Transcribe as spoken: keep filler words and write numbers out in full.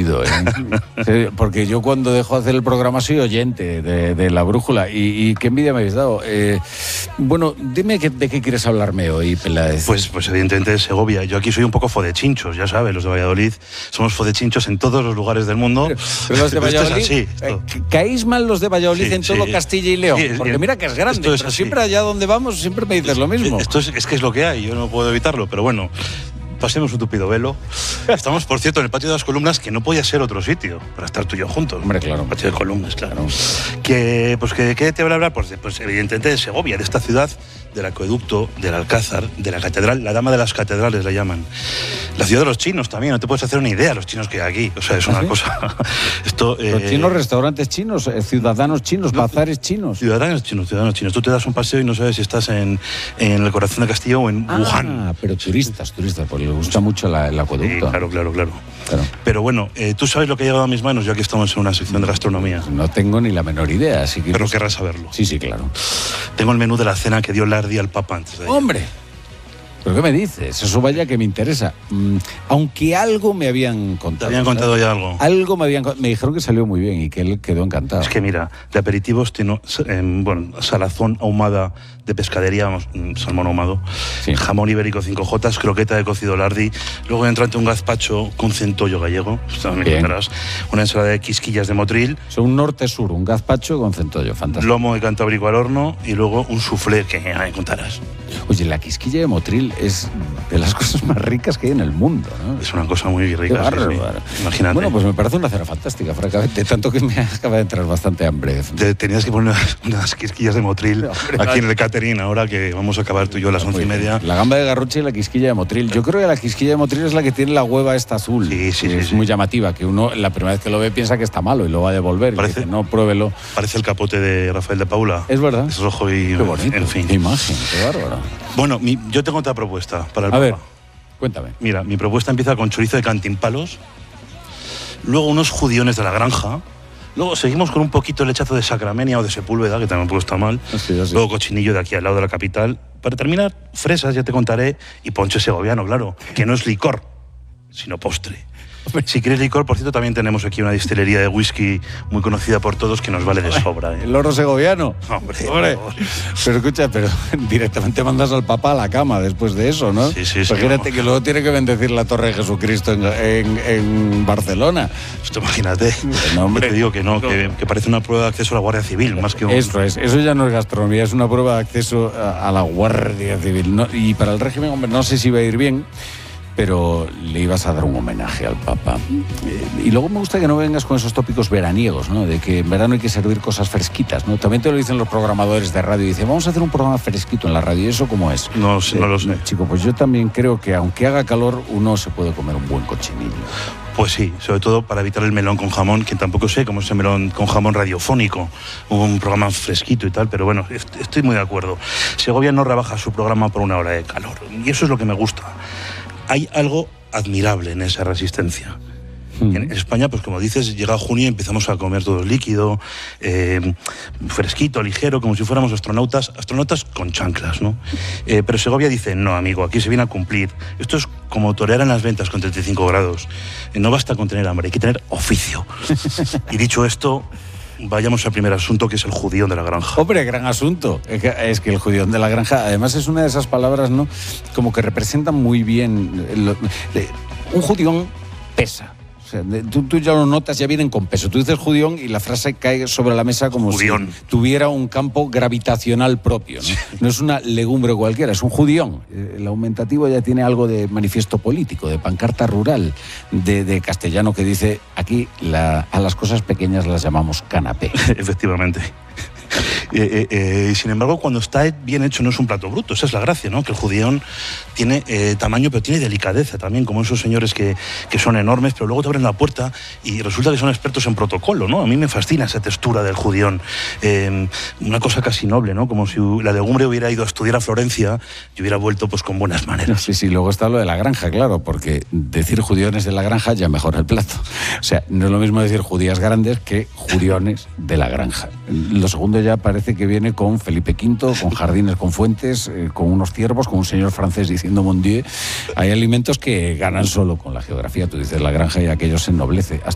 oído, ¿eh? Porque yo cuando dejo de hacer el programa soy oyente de, de La Brújula y, y qué envidia me habéis dado. Eh, bueno, dime que, de qué quieres hablarme hoy, Peláez. Pues, pues evidentemente de Segovia. Yo aquí soy un poco fodechinchos, ya sabes, los de Valladolid somos fodechinchos en todos los lugares del mundo. Pero, pero los de Valladolid, esto es así, eh, caéis mal los de Valladolid sí, en todo sí, Castilla y León, sí, porque es, mira que es grande, esto es pero así. siempre allá donde vamos siempre me dices lo mismo. Esto es, es que es lo que hay, yo no puedo evitarlo, pero bueno, pasemos un tupido velo. Estamos, por cierto, en el patio de las columnas, que no podía ser otro sitio para estar tú y yo juntos. Hombre, claro. El patio de columnas, claro. Que, pues, que, ¿qué te voy a hablar? Pues, pues evidentemente de Segovia, de esta ciudad, del acueducto, del Alcázar, de la catedral, la dama de las catedrales la llaman. La ciudad de los chinos también, no te puedes hacer una idea, los chinos que hay aquí. O sea, es una ¿Ah, sí? cosa... Esto, los eh, chinos, restaurantes chinos, eh, ciudadanos chinos, no, bazares chinos. Ciudadanos chinos, ciudadanos chinos. Tú te das un paseo y no sabes si estás en, en el corazón de Castillo o en ah, Wuhan. Ah, pero turistas, turistas, porque les gusta mucho la, el acueducto. Sí, claro, claro, claro, claro. Pero bueno, eh, tú sabes lo que ha llegado a mis manos, ya que estamos en una sección de gastronomía. No tengo ni la menor idea, así que... Pero no... querrás saberlo. Sí, sí, claro. Tengo el menú de la cena que dio Lardi al Papa antes de ayer. ¡Hombre! ¿Pero qué me dices? Eso vaya que me interesa. Mm, aunque algo me habían contado. ¿Te habían contado ya algo? Algo me habían Me dijeron que salió muy bien y que él quedó encantado. Es que mira, de aperitivos tiene, eh, bueno, salazón ahumada de pescadería, vamos, salmón ahumado, sí. Jamón ibérico cinco jotas, croqueta de cocido Lardi, luego entra un gazpacho con centollo gallego, una ensalada de quisquillas de motril. Es un norte-sur, un gazpacho con centollo, fantástico. Lomo de cantábrico al horno y luego un soufflé que ya me contarás. Oye, la quisquilla de motril es de las cosas más ricas que hay en el mundo, ¿no? Es una cosa muy rica. Qué bárbaro. Sí, sí. Imagínate. Bueno, pues me parece una cena fantástica, francamente, tanto que me acaba de entrar bastante hambre. Te, tenías que poner unas, unas quisquillas de motril no, hombre, aquí en el catering, ahora que vamos a acabar tú y yo a las once y media. La gamba de garrocha y la quisquilla de motril. Yo creo que la quisquilla de motril es la que tiene la hueva esta azul. Sí, sí, sí. Es sí. muy llamativa, que uno la primera vez que lo ve piensa que está malo y lo va a devolver. Parece, y dice, no, pruébelo. Parece el capote de Rafael de Paula. Es verdad. Es rojo y... Qué bonito. En fin. Qué imagen, qué bárbaro. Bueno, mi, yo tengo otra propuesta para el A Papa. ver, cuéntame. Mira, mi propuesta empieza con chorizo de cantimpalos, luego unos judiones de la granja, luego seguimos con un poquito de lechazo de Sacramenia o de Sepúlveda, que tampoco está mal, así, así. Luego cochinillo de aquí al lado de la capital. Para terminar, fresas, ya te contaré, y ponche segoviano, claro, que no es licor, sino postre. Si quieres licor, por cierto, también tenemos aquí una distillería de whisky muy conocida por todos que nos vale de sobra. ¿eh? El oro segoviano. Hombre, Hombre. Pero escucha, pero directamente mandas al Papa a la cama después de eso, ¿no? Sí, sí, sí. Imagínate que luego tiene que bendecir la Torre de Jesucristo en, en, en Barcelona. Esto imagínate. No, hombre. Te digo que no, no. Que, que parece una prueba de acceso a la Guardia Civil, más que un... Eso es, eso ya no es gastronomía, es una prueba de acceso a, a la Guardia Civil. No, y para el régimen, hombre, no sé si va a ir bien, pero le ibas a dar un homenaje al Papa. Y luego me gusta que no vengas con esos tópicos veraniegos, ¿no? De que en verano hay que servir cosas fresquitas, ¿no? También te lo dicen los programadores de radio. Dicen, vamos a hacer un programa fresquito en la radio. ¿Y eso cómo es? No, no lo sé. Chico, pues yo también creo que aunque haga calor, uno se puede comer un buen cochinillo. Pues sí, sobre todo para evitar el melón con jamón, que tampoco sé cómo es el melón con jamón radiofónico, un programa fresquito y tal, pero bueno, estoy muy de acuerdo. Segovia no rebaja su programa por una hora de calor, y eso es lo que me gusta. Hay algo admirable en esa resistencia. Mm. En España, pues como dices, llega junio y empezamos a comer todo líquido, eh, fresquito, ligero, como si fuéramos astronautas, astronautas con chanclas, ¿no? Eh, pero Segovia dice, no, amigo, aquí se viene a cumplir. Esto es como torear en las ventas con treinta y cinco grados. Eh, no basta con tener hambre, hay que tener oficio. Y dicho esto, vayamos al primer asunto, que es el judión de la granja. Hombre, gran asunto. Es que, es que el judión de la granja, además, es una de esas palabras, ¿no? Como que representan muy bien. Lo, un judión pesa. O sea, tú, tú ya lo notas, ya vienen con peso. Tú dices judión y la frase cae sobre la mesa como judión. Si tuviera un campo gravitacional propio, ¿no? Sí. No es una legumbre cualquiera, es un judión. El aumentativo ya tiene algo de manifiesto político, de pancarta rural, de, de castellano que dice, aquí la, a las cosas pequeñas las llamamos canapé. Efectivamente. Eh, eh, eh, sin embargo, cuando está bien hecho no es un plato bruto, esa es la gracia, ¿no? Que el judión tiene eh, tamaño, pero tiene delicadeza también, como esos señores que, que son enormes, pero luego te abren la puerta y resulta que son expertos en protocolo, ¿no? A mí me fascina esa textura del judión, eh, una cosa casi noble, ¿no? Como si la legumbre hubiera ido a estudiar a Florencia y hubiera vuelto pues con buenas maneras. Sí, sí, luego está lo de la granja, claro, porque decir judiones de la granja ya mejora el plato. O sea, no es lo mismo decir judías grandes que judiones de la granja. Lo segundo ya parece que viene con Felipe quinto, con jardines con fuentes, eh, con unos ciervos, con un señor francés diciendo mon Dieu. Hay alimentos que ganan solo con la geografía. Tú dices la granja y aquello se ennoblece. Hasta